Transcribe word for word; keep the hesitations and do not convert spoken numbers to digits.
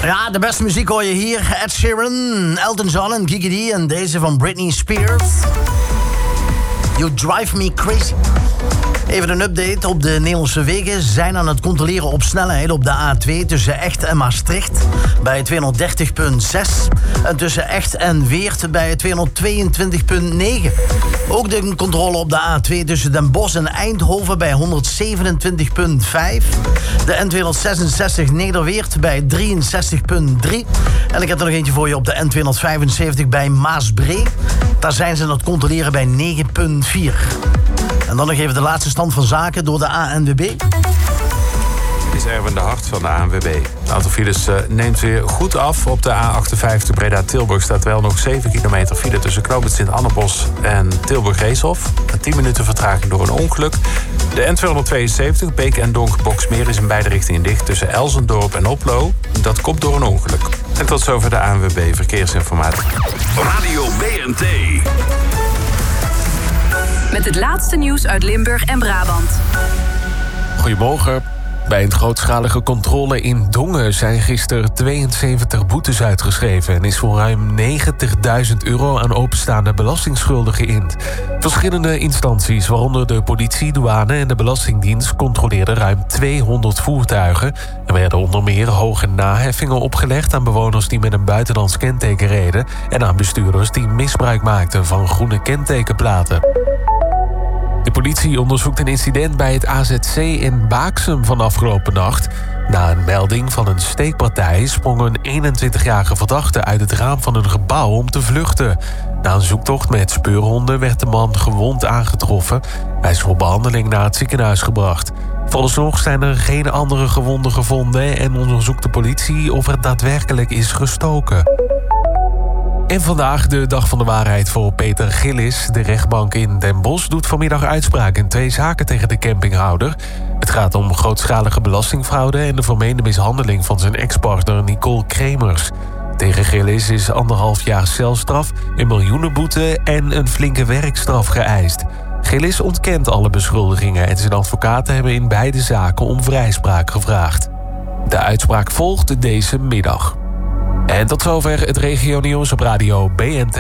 Ja, de beste muziek hoor je hier. Ed Sheeran, Elton John en Kiki D en deze van Britney Spears. You Drive Me Crazy. Even een update op de Nederlandse wegen. Zijn aan het controleren op snelheid op de A twee tussen Echt en Maastricht bij tweehonderddertig komma zes. En tussen Echt en Weert bij tweehonderdtweeëntwintig komma negen. Ook de controle op de A twee tussen Den Bosch en Eindhoven bij honderdzevenentwintig komma vijf. De N tweehonderdzesenzestig Nederweert bij drieënzestig komma drie. En ik heb er nog eentje voor je op de N tweehonderdvijfenzeventig bij Maasbree. Daar zijn ze aan het controleren bij negen komma vier. En dan nog even de laatste stand van zaken door de A N W B. Dit is Erwin de Hart van de A N W B. Het aantal files uh, neemt weer goed af. Op de A achtenvijftig Breda-Tilburg staat wel nog zeven kilometer file tussen knooppunt Sint-Annebos en Tilburg-Reeshof. tien minuten vertraging door een ongeluk. De N tweehonderdtweeënzeventig Beek en Donk-Boxmeer is in beide richtingen dicht tussen Elsendorp en Oplo. Dat komt door een ongeluk. En tot zover de A N W B Verkeersinformatie. Radio B N T. Met het laatste nieuws uit Limburg en Brabant. Goedemorgen. Bij een grootschalige controle in Dongen zijn gisteren tweeënzeventig boetes uitgeschreven en is voor ruim negentigduizend euro aan openstaande belastingschulden geïnd. Verschillende instanties, waaronder de politie, douane en de Belastingdienst, controleerden ruim tweehonderd voertuigen. Er werden onder meer hoge naheffingen opgelegd aan bewoners die met een buitenlands kenteken reden en aan bestuurders die misbruik maakten van groene kentekenplaten. De politie onderzoekt een incident bij het A Z C in Baaksum van afgelopen nacht. Na een melding van een steekpartij sprong een eenentwintigjarige verdachte uit het raam van een gebouw om te vluchten. Na een zoektocht met speurhonden werd de man gewond aangetroffen. Hij is voor behandeling naar het ziekenhuis gebracht. Vooralsnog zijn er geen andere gewonden gevonden en onderzoekt de politie of er daadwerkelijk is gestoken. En vandaag de dag van de waarheid voor Peter Gillis. De rechtbank in Den Bosch doet vanmiddag uitspraak in twee zaken tegen de campinghouder. Het gaat om grootschalige belastingfraude en de vermeende mishandeling van zijn ex-partner Nicole Kremers. Tegen Gillis is anderhalf jaar celstraf, een miljoenenboete en een flinke werkstraf geëist. Gillis ontkent alle beschuldigingen en zijn advocaten hebben in beide zaken om vrijspraak gevraagd. De uitspraak volgt deze middag. En tot zover het regionieuws op radio B N T.